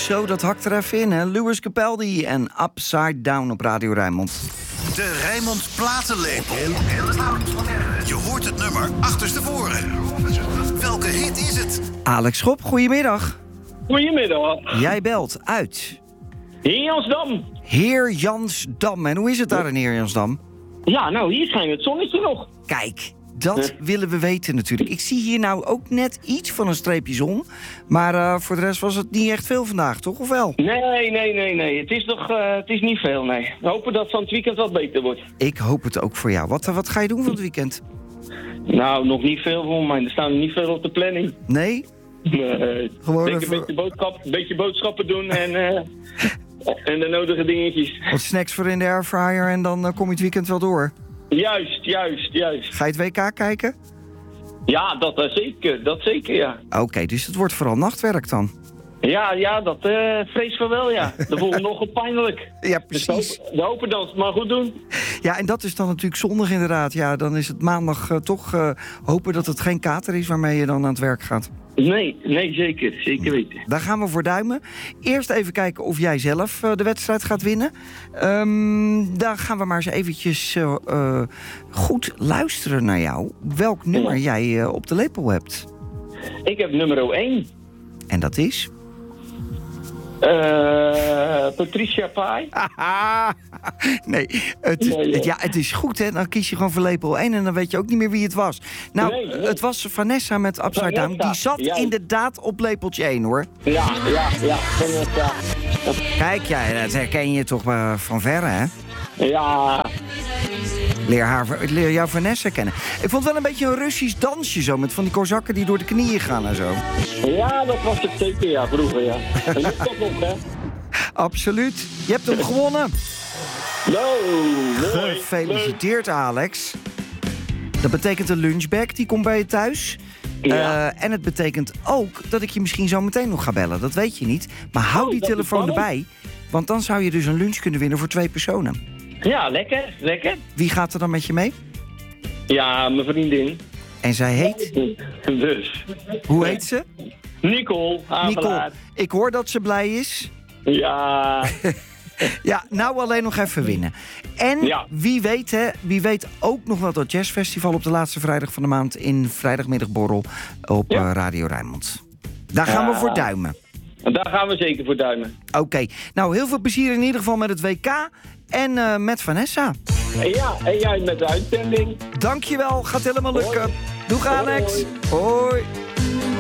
Zo, dat hakt er even in, hè. Lewis Capaldi en Upside Down op Radio Rijnmond. De Rijnmond Platenlepel. Je hoort het nummer achterstevoren. Welke hit is het? Alex Schop, goedemiddag. Goedemiddag. Jij belt uit Heer Jansdam. Heer Jansdam. En hoe is het daar in Heer Jansdam? Ja, nou, hier schijnt het zonnetje nog. Kijk, dat willen we weten natuurlijk. Ik zie hier nou ook net iets van een streepje zon. Maar voor de rest was het niet echt veel vandaag, toch? Of wel? Nee. Het is niet veel, nee. We hopen dat van het weekend wat beter wordt. Ik hoop het ook voor jou. Wat ga je doen van het weekend? Nou, nog niet veel voor mij. Er staan niet veel op de planning. Nee? Nee. Gewoon Denk even een beetje boodschappen doen en de nodige dingetjes. wat snacks voor in de airfryer en dan kom je het weekend wel door. Juist. Ga je het WK kijken? Ja, dat zeker, ja. Oké, dus het wordt vooral nachtwerk dan. Ja, dat vrees van wel, ja. De volgende ochtend pijnlijk. Ja, Dus precies. we hopen dat we het maar goed doen. Ja, en dat is dan natuurlijk zondag inderdaad. Ja, dan is het maandag toch hopen dat het geen kater is waarmee je dan aan het werk gaat. Nee, zeker weten. Daar gaan we voor duimen. Eerst even kijken of jij zelf de wedstrijd gaat winnen. Dan gaan we maar eens eventjes goed luisteren naar jou. Welk nummer jij op de lepel hebt. Ik heb nummer 1. En dat is? Patricia Pai. Nee, het is goed, hè? Dan kies je gewoon voor lepel 1 en dan weet je ook niet meer wie het was. Nou, Nee. Het was Vanessa met Upside Down. Die zat inderdaad op lepeltje 1, hoor. Ja. Vanessa. Kijk, ja, dat herken je toch van verre, hè? Ja. Leer jou Vanessa kennen. Ik vond het wel een beetje een Russisch dansje zo, met van die kozakken die door de knieën gaan en zo. Ja, dat was het zeker, ja, vroeger, ja. En nu toch nog, hè? Absoluut. Je hebt hem gewonnen. Mooi. Gefeliciteerd, Alex. Dat betekent een lunchbag, die komt bij je thuis. Ja. En het betekent ook dat ik je misschien zo meteen nog ga bellen. Dat weet je niet. Maar hou die dat is telefoon spannend. erbij. Want dan zou je dus een lunch kunnen winnen voor 2 personen. Ja, lekker. Wie gaat er dan met je mee? Ja, mijn vriendin. En zij heet? Dus. Hoe heet ze? Nicole. Nicole. Ik hoor dat ze blij is. Ja. Ja, nou alleen nog even winnen. En Ja. wie weet ook nog wel dat jazzfestival op de laatste vrijdag van de maand in vrijdagmiddagborrel op Radio Rijnmond. Daar gaan we voor duimen. Daar gaan we zeker voor duimen. Oké, nou heel veel plezier in ieder geval met het WK en met Vanessa. Ja, en jij met de uitzending. Dankjewel, gaat helemaal lukken. Hoi. Doeg Alex. Hoi.